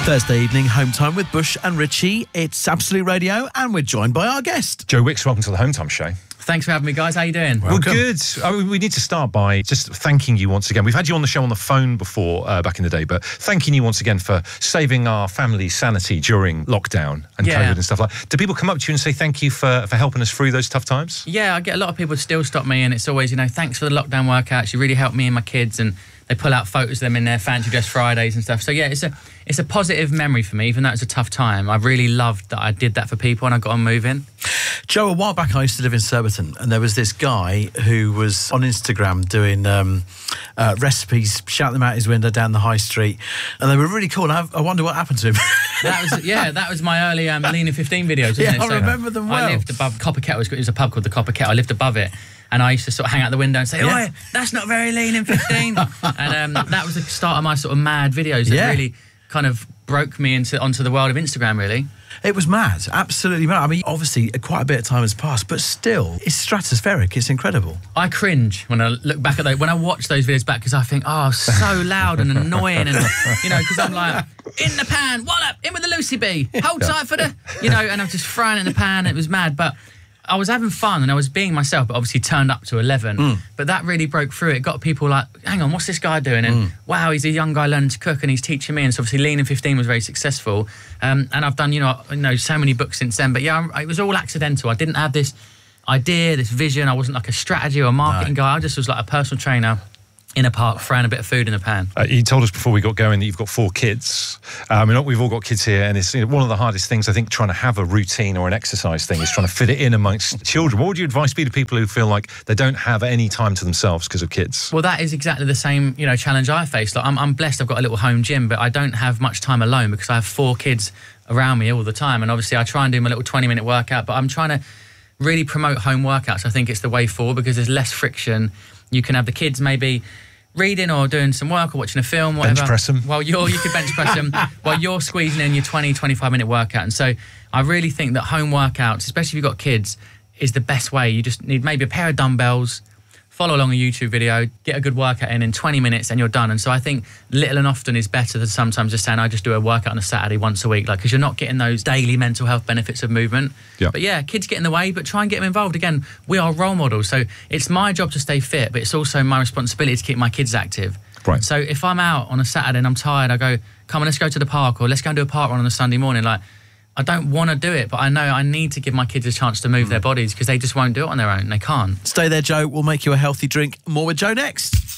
Thursday evening, home time with Bush and Richie. It's Absolute Radio, and we're joined by our guest, Joe Wicks. Welcome to the Home Time Show. Thanks for having me, guys. How you doing? Well, good. We need to start by just thanking you once again. We've had you on the show on the phone before back in the day, but thanking you once again for saving our family's sanity during lockdown and COVID and stuff like that. Do people come up to you and say thank you for helping us through those tough times? Yeah, I get a lot of people still stop me, and it's always, thanks for the lockdown workouts. You really helped me and my kids, and they pull out photos of them in their fancy dress Fridays and stuff. So yeah, it's a positive memory for me, even though it's a tough time. I really loved that I did that for people and I got on moving. Joe, a while back I used to live in Surbiton, and there was this guy who was on Instagram doing recipes, shouting them out his window down the high street, and they were really cool. I wonder what happened to him. That was my early Lean in 15 videos, wasn't it? I remember them well. I lived above Copper Kettle. It was a pub called the Copper Kettle. I lived above it. And I used to sort of hang out the window and say, "Oi, that's not very lean in 15." And that was the start of my sort of mad videos that really kind of broke me onto the world of Instagram, really. It was mad, absolutely mad. I mean, obviously, quite a bit of time has passed, but still, it's stratospheric. It's incredible. I cringe when I look back at those, when I watch those videos back, because I think, oh, so loud and annoying, and because I'm like, in the pan, wallop, in with the Lucy B, hold tight for the, and I'm just throwing it in the pan. It was mad, but I was having fun and I was being myself, but obviously turned up to 11. But that really broke through. It got people like, hang on, what's this guy doing? And wow, he's a young guy learning to cook and he's teaching me. And so obviously Lean in 15 was very successful. And I've done, so many books since then. But yeah, it was all accidental. I didn't have this idea, this vision. I wasn't like a strategy or a marketing guy. I just was like a personal trainer in a park, throwing a bit of food in a pan. You told us before we got going that you've got 4 kids. We've all got kids here, and it's one of the hardest things, I think, trying to have a routine or an exercise thing is trying to fit it in amongst children. What would your advice be to people who feel like they don't have any time to themselves because of kids? Well, that is exactly the same, challenge I face. Like, I'm blessed. I've got a little home gym, but I don't have much time alone because I have 4 kids around me all the time. And obviously, I try and do my little 20-minute workout, but I'm trying to really promote home workouts. I think it's the way forward because there's less friction. You can have the kids maybe reading or doing some work or watching a film, whatever. Bench press them. Well, you could bench press them while you're squeezing in your 20, 25-minute workout. And so I really think that home workouts, especially if you've got kids, is the best way. You just need maybe a pair of dumbbells, follow along a YouTube video, get a good workout in 20 minutes and you're done. And so I think little and often is better than sometimes just saying, I just do a workout on a Saturday once a week, because you're not getting those daily mental health benefits of movement. Yeah. But yeah, kids get in the way, but try and get them involved. Again, we are role models. So it's my job to stay fit, but it's also my responsibility to keep my kids active. Right. So if I'm out on a Saturday and I'm tired, I go, come on, let's go to the park, or let's go and do a park run on a Sunday morning. Like, I don't want to do it, but I know I need to give my kids a chance to move their bodies because they just won't do it on their own. They can't. Stay there, Joe. We'll make you a healthy drink. More with Joe next.